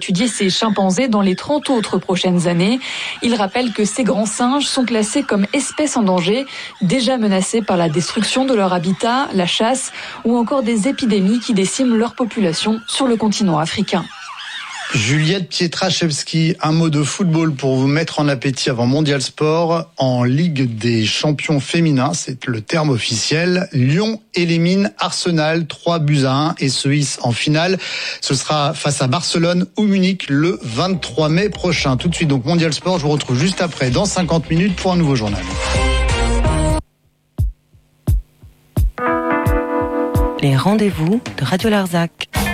étudier ces chimpanzés dans les 30 autres prochaines années. Il rappelle que ces grands singes sont classés comme espèces en danger, déjà menacés par la destruction de leur habitat, la chasse ou encore des épidémies qui déciment leur population sur le continent africain. Juliette Pietraszewski, un mot de football pour vous mettre en appétit avant Mondial Sport. En Ligue des champions féminins, c'est le terme officiel, Lyon élimine Arsenal 3-1 et se hisse en finale. Ce sera face à Barcelone ou Munich le 23 mai prochain. Tout de suite donc Mondial Sport, je vous retrouve juste après dans 50 minutes pour un nouveau journal. Les rendez-vous de Radio Larzac.